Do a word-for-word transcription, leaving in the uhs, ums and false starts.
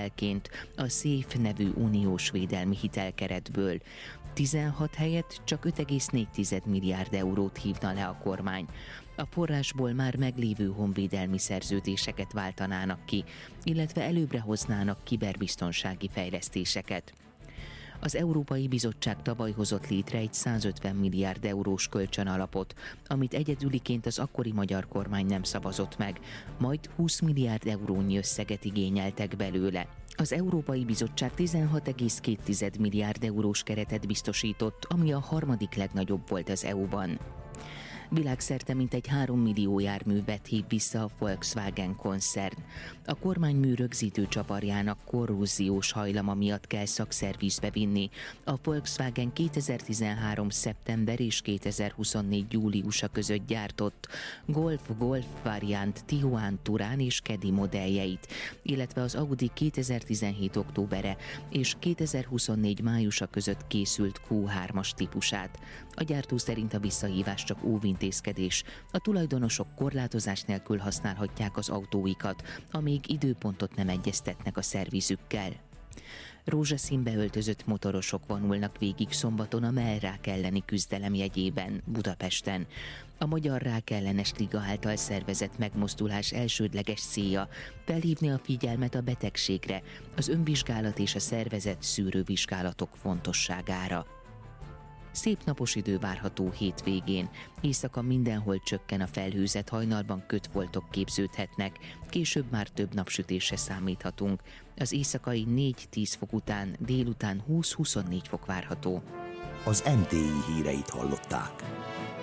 hitelként a SZÉF nevű uniós védelmi hitelkeretből. tizenhat helyett csak öt egész négy milliárd eurót hívna le a kormány. A forrásból már meglévő honvédelmi szerződéseket váltanának ki, illetve előbbre hoznának kiberbiztonsági fejlesztéseket. Az Európai Bizottság tavaly hozott létre egy százötven milliárd eurós kölcsönalapot, amit egyedüliként az akkori magyar kormány nem szavazott meg, majd húsz milliárd eurónyi összeget igényeltek belőle. Az Európai Bizottság tizenhat egész két milliárd eurós keretet biztosított, ami a harmadik legnagyobb volt az é u-ban. Világszerte mintegy három millió járművet hív vissza a Volkswagen koncern. A kormánymű rögzítő csavarjának korróziós hajlama miatt kell szakszervizbe vinni. A Volkswagen kétezer-tizenhárom. szeptember és kétezer-huszonnégy. júliusa között gyártott Golf, Golf variant, Tiguan, Touran és Caddy modelljeit, illetve az Audi kétezer-tizenhét. októbere és kétezer-huszonnégy. májusa között készült kú hármas típusát. A gyártó szerint a visszahívás csak óvintézkedés. A tulajdonosok korlátozás nélkül használhatják az autóikat, amíg időpontot nem egyeztetnek a szervizükkel. Rózsaszínbe öltözött motorosok vonulnak végig szombaton a mellrák elleni küzdelem jegyében Budapesten. A Magyar Rákellenes Liga által szervezett megmozdulás elsődleges célja felhívni a figyelmet a betegségre, az önvizsgálat és a szervezett szűrővizsgálatok fontosságára. Szép napos idő várható hétvégén. Éjszaka mindenhol csökken a felhőzet, hajnalban kötfoltok képződhetnek, később már több napsütésre számíthatunk. Az éjszakai négy-tíz fok után délután húsz-huszonnégy fok várható. Az em té i híreit hallották.